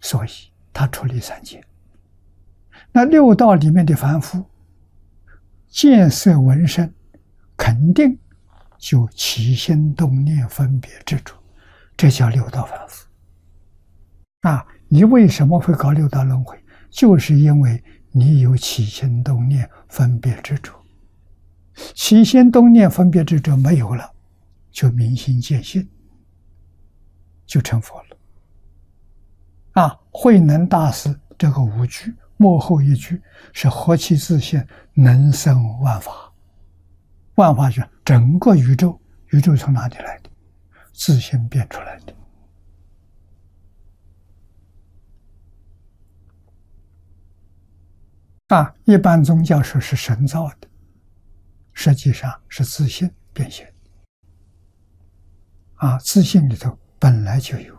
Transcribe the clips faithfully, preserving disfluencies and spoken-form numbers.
所以他出离三界。那六道里面的凡夫，见色闻声，肯定就起心动念分别执着，这叫六道凡夫。啊，你为什么会搞六道轮回？就是因为你有起心动念分别执着，起心动念分别执着没有了，就明心见性，就成佛了。啊，慧能大师这个五句末后一句是何其自现，能生万法。万法是整个宇宙，宇宙从哪里来的？自性变出来的。啊，一般宗教说是神造的，实际上是自性变现。啊，自性里头本来就有，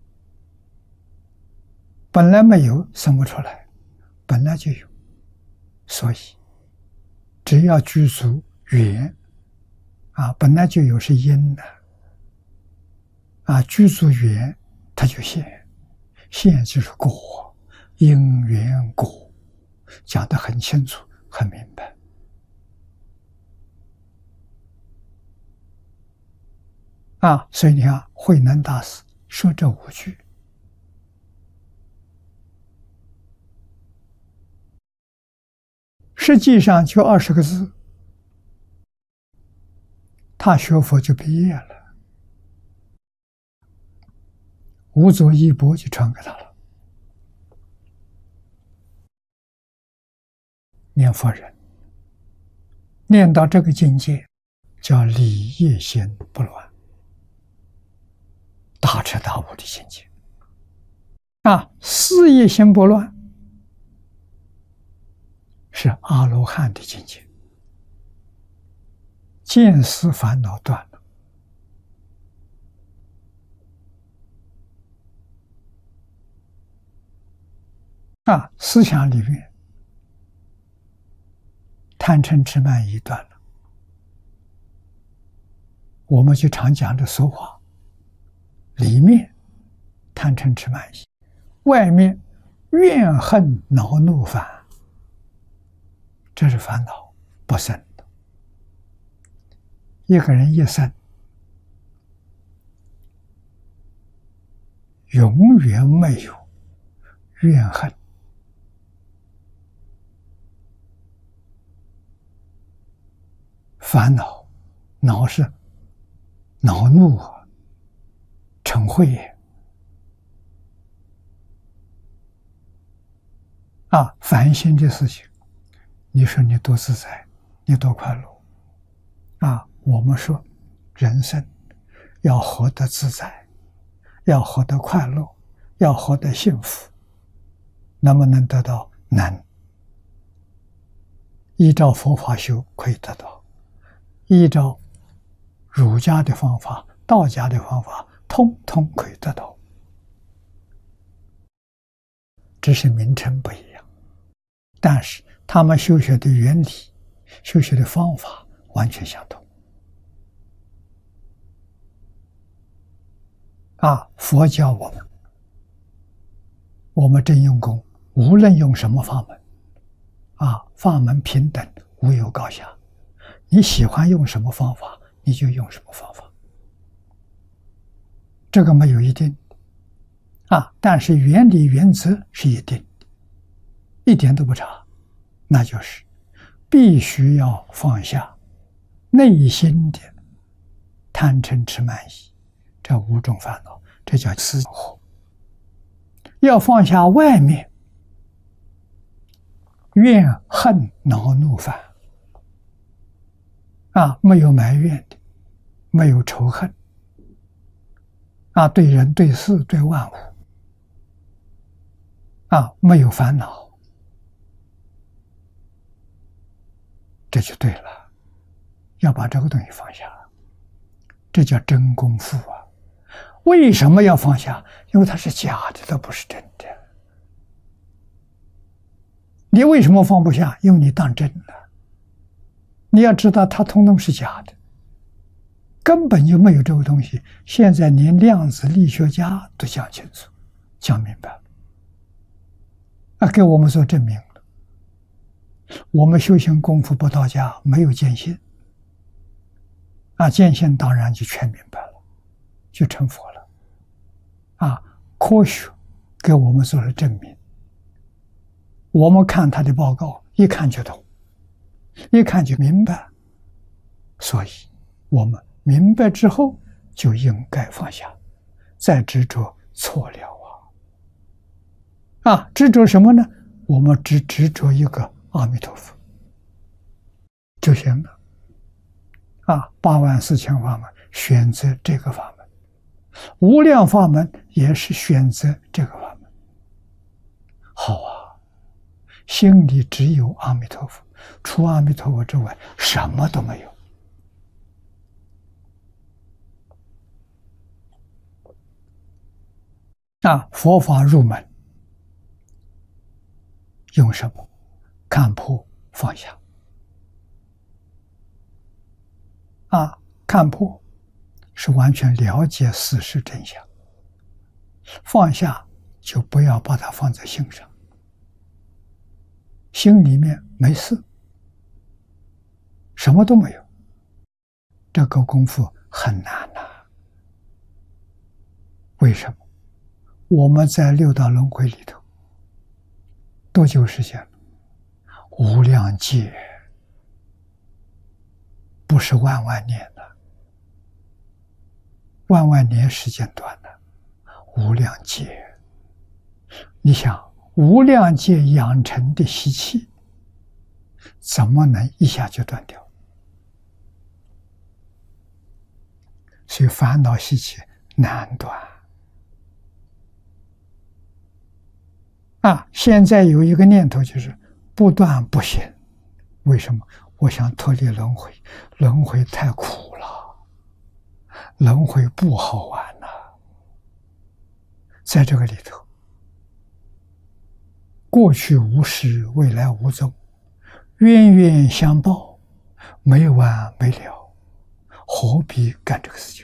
本来没有生不出来，本来就有，所以只要具足缘，啊，本来就有是因的，啊，具足缘它就现，现就是果，因缘果。讲得很清楚很明白。啊，所以你看慧能大师说这五句，实际上就二十个字，他学佛就毕业了，五祖一钵就传给他了。念佛人念到这个境界，叫理业心不乱，大彻大悟的境界。啊，事业心不乱是阿罗汉的境界，见思烦恼断了。啊，思想里面贪嗔痴慢疑断了，我们就常讲的俗话，里面贪嗔痴慢疑，外面怨恨恼怒烦，这是烦恼不生的。一个人一生永远没有怨恨，烦恼，恼是恼怒嗔恚啊，烦心的事情，你说你多自在，你多快乐啊！我们说人生要活得自在，要活得快乐，要活得幸福，能不能得到？难。依照佛法修可以得到，依照儒家的方法、道家的方法，通通可以得到，只是名称不一样。但是他们修学的原理、修学的方法完全相同。啊，佛教我们，我们真用功，无论用什么法门，啊，法门平等，无有高下。你喜欢用什么方法，你就用什么方法，这个没有一定啊，但是原理原则是一定的，一点都不差。那就是必须要放下内心的贪嗔痴慢疑这五种烦恼，这叫思惑。要放下外面怨恨恼怒烦啊，没有埋怨的，没有仇恨啊，对人对事对万物啊，没有烦恼，这就对了。要把这个东西放下，这叫真功夫啊。为什么要放下？因为它是假的，它不是真的。你为什么放不下？因为你当真了。你要知道它通通是假的，根本就没有这个东西。现在连量子力学家都讲清楚讲明白了。 啊，给我们做证明了。我们修行功夫不到家，没有见性，啊，见性当然就全明白了，就成佛了。啊，科学给我们做了证明。我们看他的报告，一看就懂，一看就明白。所以，我们明白之后就应该放下，再执着错了啊！啊，执着什么呢？我们只执着一个阿弥陀佛就行了。啊，八万四千法门，选择这个法门；无量法门也是选择这个法门。好啊，心里只有阿弥陀佛，除阿弥陀佛之外，什么都没有。啊，佛法入门用什么？看破放下。啊，看破是完全了解事实真相，放下就不要把它放在心上，心里面没事，什么都没有。这个功夫很难呐、啊。为什么？我们在六道轮回里头多久时间了？无量劫，不是万万年的，万万年时间短了，无量劫。你想，无量劫养成的习气，怎么能一下就断掉？所以烦恼习气难断。啊，现在有一个念头就是不断不行，为什么？我想脱离轮回，轮回太苦了，轮回不好玩了。在这个里头，过去无始，未来无终，冤冤相报，没完没了，何必干这个事情？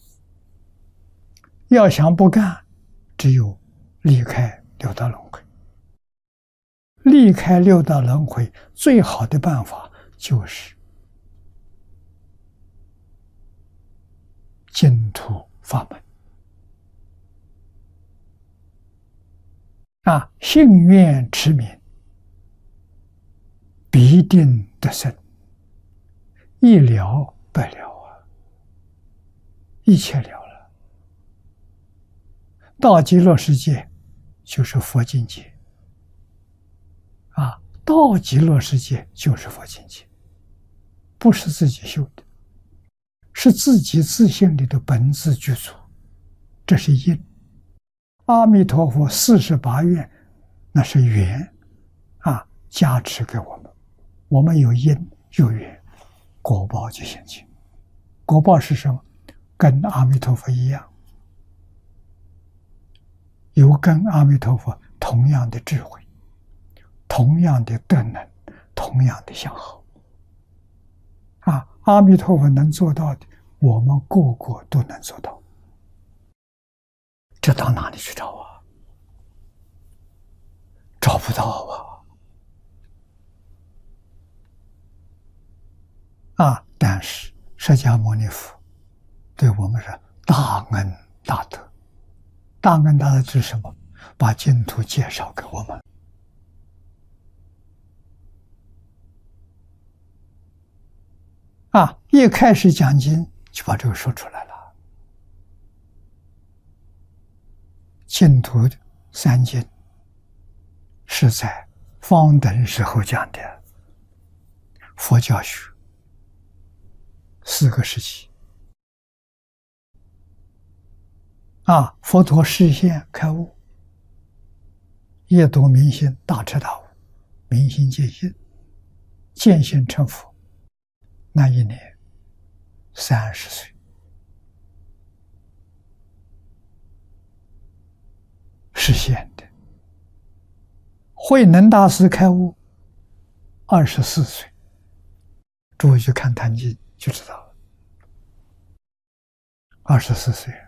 要想不干，只有离开六道轮回。离开六道轮回最好的办法就是净土法门啊，信愿持名，必定得生，一了百了啊，一切了了。到极乐世界就是佛境界。啊，到极乐世界就是佛境界，不是自己修的，是自己自性里的本自具足，这是因。阿弥陀佛四十八愿，那是缘，啊，加持给我们，我们有因有缘，果报就现前。果报是什么？跟阿弥陀佛一样，有跟阿弥陀佛同样的智慧，同样的德能，同样的相好。啊，阿弥陀佛能做到的，我们个个都能做到。这到哪里去找啊？找不到啊！啊，但是释迦牟尼佛对我们是大恩大德。大恩大德是什么？把净土介绍给我们。啊，一开始讲经就把这个说出来了。净土三经是在方等时候讲的，佛教学四个时期。啊，佛陀示现开悟，夜读明心，大彻大悟，明心见性，见性成佛。那一年三十岁，实现的。慧能大师开悟二十四岁，诸位去看《坛经》就知道了。二十四岁，